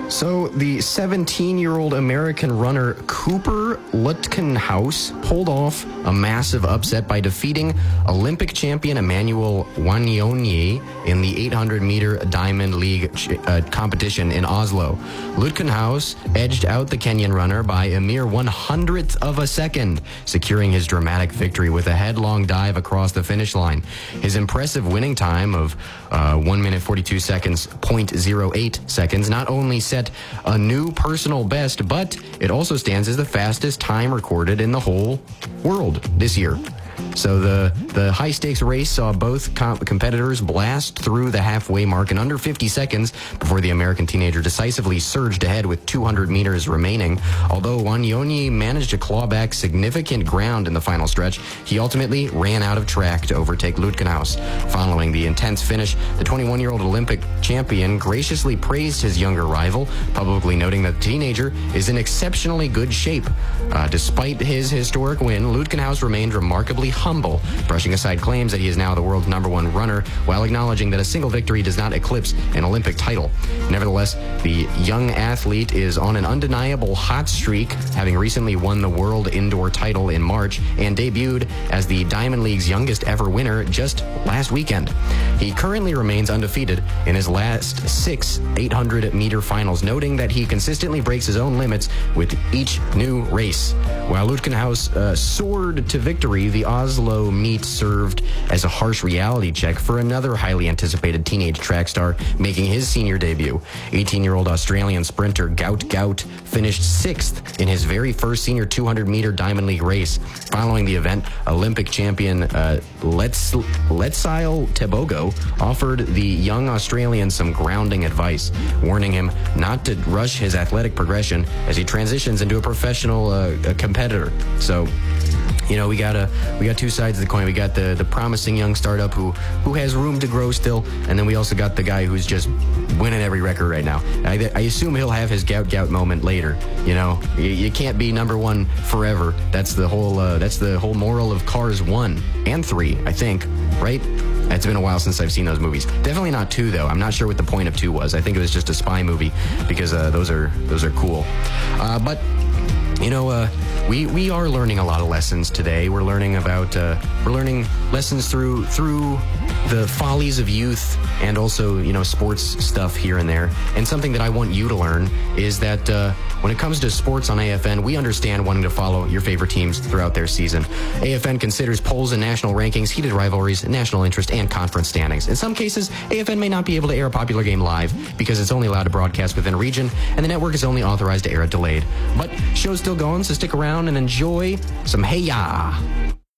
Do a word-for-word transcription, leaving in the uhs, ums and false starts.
So the seventeen-year-old American runner Cooper Lutkenhaus pulled off a massive upset by defeating Olympic champion Emmanuel Wanyonyi in the eight hundred meter Diamond League uh, competition in Oslo. Lutkenhaus edged out the Kenyan runner by a mere one hundredth of a second, securing his dramatic victory with a headlong dive across the finish line. His impressive winning time of uh, one minute forty-two seconds, zero point zero eight seconds, not only set a new personal best, but it also stands as the fastest time recorded in the whole world this year. So the, the high-stakes race saw both com- competitors blast through the halfway mark in under fifty seconds before the American teenager decisively surged ahead with two hundred meters remaining. Although Wanyonyi managed to claw back significant ground in the final stretch, he ultimately ran out of track to overtake Lutkenhaus. Following the intense finish, the twenty-one-year-old Olympic champion graciously praised his younger rival, publicly noting that the teenager is in exceptionally good shape. Uh, despite his historic win, Lutkenhaus remained remarkably humble, brushing aside claims that he is now the world's number one runner, while acknowledging that a single victory does not eclipse an Olympic title. Nevertheless, the young athlete is on an undeniable hot streak, having recently won the world indoor title in March and debuted as the Diamond League's youngest ever winner just last weekend. He currently remains undefeated in his last six eight hundred meter finals, noting that he consistently breaks his own limits with each new race. While Lutkenhaus uh, soared to victory, the Oslo meet served as a harsh reality check for another highly anticipated teenage track star making his senior debut. eighteen-year-old Australian sprinter Gout Gout finished sixth in his very first senior two hundred meter Diamond League race. Following the event, Olympic champion uh, Let's, Letsile Tebogo offered the young Australian some grounding advice, warning him not to rush his athletic progression as he transitions into a professional uh, a competitor. So, you know, we got a we got two sides of the coin. We got the, the promising young startup who who has room to grow still, and then we also got the guy who's just winning every record right now. I, I assume he'll have his gout gout moment later. You know, you, you can't be number one forever. That's the whole uh, that's the whole moral of Cars one and three, I think, right? It's been a while since I've seen those movies. Definitely not two, though. I'm not sure what the point of two was. I think it was just a spy movie because uh, those are those are cool. Uh, but you know, uh, we we are learning a lot of lessons today. We're learning about uh, we're learning lessons through through the follies of youth and also, you know, sports stuff here and there. And something that I want you to learn is that uh, when it comes to sports on A F N, we understand wanting to follow your favorite teams throughout their season. A F N considers polls and national rankings, heated rivalries, national interest, and conference standings. In some cases, A F N may not be able to air a popular game live because it's only allowed to broadcast within a region, and the network is only authorized to air it delayed. But shows still going, so stick around and enjoy some Hey Ya!